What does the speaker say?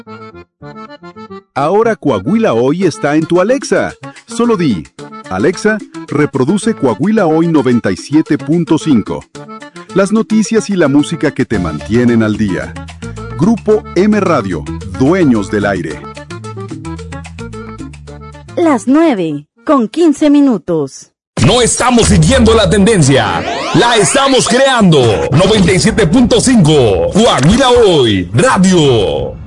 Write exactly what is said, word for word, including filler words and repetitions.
Ahora Coahuila Hoy está en tu Alexa. Solo di, Alexa, reproduce Coahuila Hoy noventa y siete punto cinco. Las noticias y la música que te mantienen al día. Grupo M Radio, dueños del aire. Las nueve, con quince minutos. No estamos siguiendo la tendencia, la estamos creando. noventa y siete punto cinco, Coahuila Hoy Radio.